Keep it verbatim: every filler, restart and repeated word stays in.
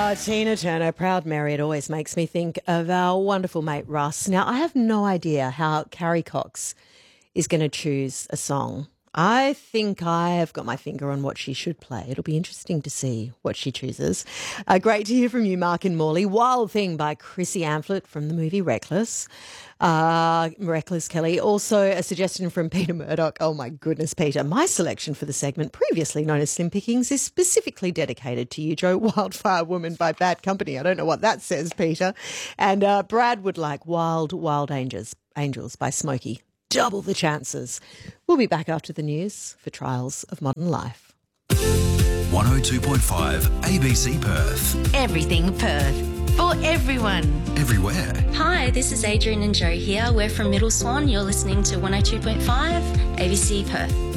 Ah, Tina Turner, Proud Mary. It always makes me think of our wonderful mate Russ. Now, I have no idea how Carrie Cox is going to choose a song. I think I have got my finger on what she should play. It'll be interesting to see what she chooses. Uh, great to hear from you, Mark and Morley. Wild Thing by Chrissy Amphlett from the movie Reckless. Uh, Reckless Kelly. Also a suggestion from Peter Murdoch. Oh, my goodness, Peter. My selection for the segment, previously known as Slim Pickings, is specifically dedicated to you, Joe. Wildfire Woman by Bad Company. I don't know what that says, Peter. And uh, Brad would like Wild, Wild Angels, Angels by Smokey. Double the chances. We'll be back after the news for Trials of Modern Life. one oh two point five A B C Perth. Everything Perth. For everyone. Everywhere. Hi, this is Adrian and Joe here. We're from Middle Swan. You're listening to one oh two point five A B C Perth.